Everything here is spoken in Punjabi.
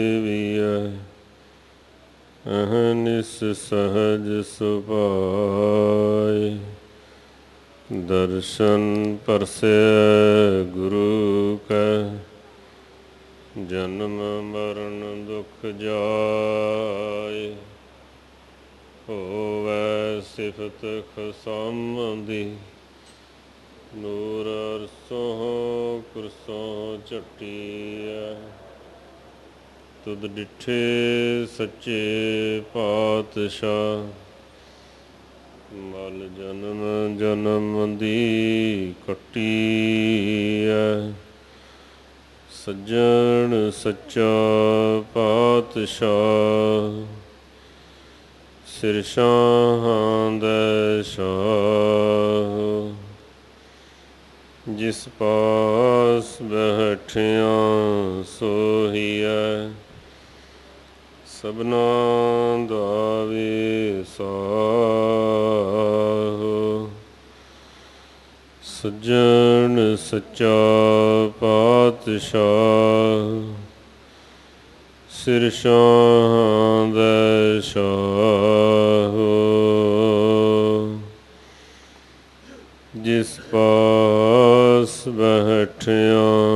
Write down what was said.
ਅਹਨਿਸ ਸਹਜ ਸੁਭਾਇ। ਦਰਸ਼ਨ ਪਰਸੈ ਗੁਰੂ ਕੈ, ਜਨਮ ਮਰਨ ਦੁਖ ਜਾਇ। ਹੋਵੈ ਸਿਫਤ ਖਸਮ ਦੀ, ਨੂਰ ਅਰਸੋਂ ਕੁਰਸੋਂ ਝਟੀਐ। ਤੁਧ ਡਿਠੇ ਸੱਚੇ ਪਾਤਸ਼ਾਹ, ਮਲ ਜਨਮ ਜਨਮ ਦੀ ਕੱਟੀਐ। ਸੱਜਣ ਸੱਚਾ ਪਾਤਸ਼ਾਹ, ਸਿਰ ਸ਼ਾਹਾਂ ਦੈ ਸ਼ਾਹ। ਜਿਸ ਪਾਸ ਬੈਠਿਆ ਸੋਹੀਐ, ਸਭਨਾ ਦਾ ਵਿਸਾਹੋ। ਸੱਜਣ ਸੱਚਾ ਪਾਤਸ਼ਾਹ, ਸਿਰ ਸ਼ਾਹਾਂ ਦੈ ਸ਼ਾਹ। ਜਿਸ ਪਾਸ ਬੈਠਿਆ